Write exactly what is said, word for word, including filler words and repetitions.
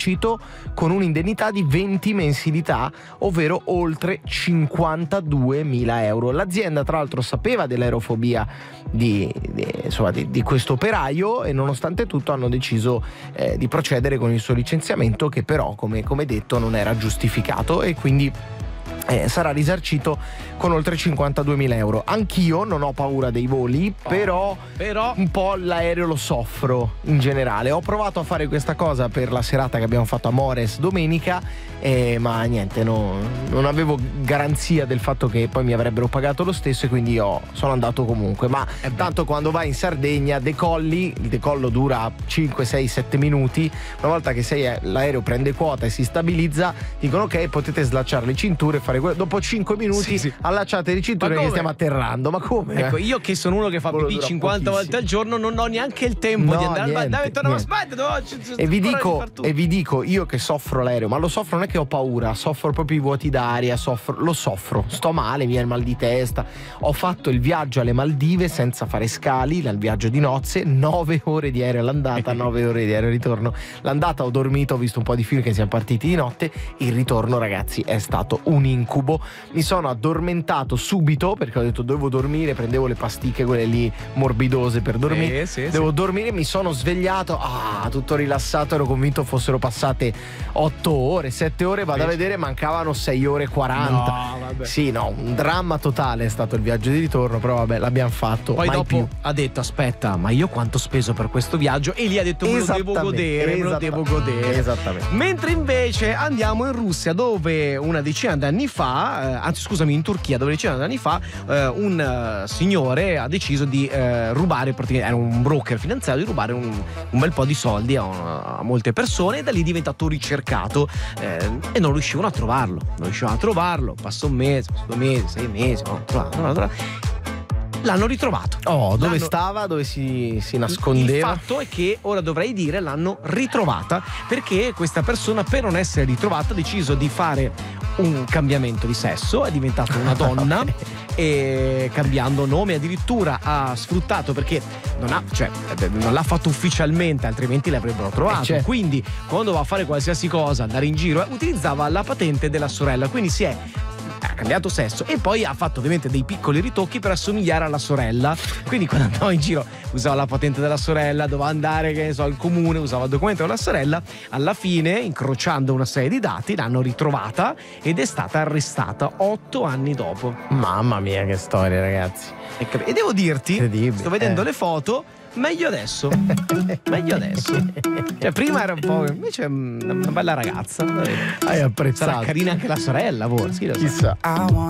risarcito con un'indennità di venti mensilità, ovvero oltre cinquantaduemila euro. L'azienda tra l'altro sapeva dell'aerofobia di, di, insomma, di, di questo operaio e nonostante tutto hanno deciso eh, di procedere con il suo licenziamento, che però come, come detto non era giustificato, e quindi Eh, sarà risarcito con oltre cinquantaduemila euro. Anch'io non ho paura dei voli, oh, però, però un po' l'aereo lo soffro in generale. Ho provato a fare questa cosa per la serata che abbiamo fatto a Mores domenica, eh, ma niente, no, non avevo garanzia del fatto che poi mi avrebbero pagato lo stesso, e quindi io sono andato comunque. Ma eh tanto quando vai in Sardegna decolli, il decollo dura cinque, sei, sette minuti. Una volta che sei, l'aereo prende quota e si stabilizza, dicono ok, potete slacciare le cinture e fare quello. Dopo cinque minuti sì, sì. allacciate le cinture che stiamo atterrando. Ma come? Ecco, io che sono uno che fa pipì cinquanta volte al giorno, non ho neanche il tempo no, di andare niente, al bagno. Aspetta, no, aspetta, no, c- c- e vi dico e vi dico io che soffro l'aereo, ma lo soffro, non è che ho paura, soffro proprio i vuoti d'aria, soffro, lo soffro, sto male, mi viene il mal di testa. Ho fatto il viaggio alle Maldive senza fare scali, il viaggio di nozze, nove ore di aereo all'andata, nove ore di aereo al ritorno. L'andata ho dormito, ho visto un po' di film che siamo partiti di notte. Il ritorno, ragazzi, è stato un incubo. Mi sono addormentato subito perché ho detto dovevo dormire, prendevo le pasticche quelle lì morbidose per dormire, sì, sì, devo sì. dormire, mi sono svegliato, ah, tutto rilassato, ero convinto fossero passate otto ore, sette ore, vado a vedere mancavano sei ore e quaranta. No, vabbè. Sì, no, un dramma totale è stato il viaggio di ritorno, però vabbè, l'abbiamo fatto. Poi mai dopo più. ha detto aspetta, ma io quanto ho speso per questo viaggio? E lì ha detto me lo devo godere, me lo devo godere. Esattamente. Mentre invece andiamo in Russia, dove una decina d'anni fa, eh, anzi scusami, in Turchia, dove decina d'anni fa eh, un uh, signore ha deciso di eh, rubare, praticamente era un broker finanziario, di rubare un, un bel po' di soldi a, una, a molte persone, e da lì è diventato ricercato eh, e non riuscivano a trovarlo, non riuscivano a trovarlo, passa un mese, passa due mesi, sei mesi, no, trovato, no, trovato. L'hanno ritrovato. Oh, dove l'hanno... stava? Dove si, si nascondeva? Il fatto è che, ora dovrei dire, l'hanno ritrovata, perché questa persona, per non essere ritrovata, ha deciso di fare un cambiamento di sesso, è diventata una donna e cambiando nome addirittura ha sfruttato, perché non ha, cioè, non l'ha fatto ufficialmente, altrimenti l'avrebbero trovato. Eh, certo. Quindi quando va a fare qualsiasi cosa, andare in giro, utilizzava la patente della sorella, quindi si è ha cambiato sesso e poi ha fatto ovviamente dei piccoli ritocchi per assomigliare alla sorella. Quindi quando andava in giro usava la patente della sorella, doveva andare, che ne so, al comune, usava il documento della sorella. Alla fine, incrociando una serie di dati, l'hanno ritrovata ed è stata arrestata otto anni dopo. Mamma mia, che storia, ragazzi. E devo dirti, sto vedendo eh. le foto, meglio adesso. Meglio adesso. Cioè prima era un po', invece una bella ragazza. Hai apprezzato. Sarà carina anche la sorella, forse. Chissà.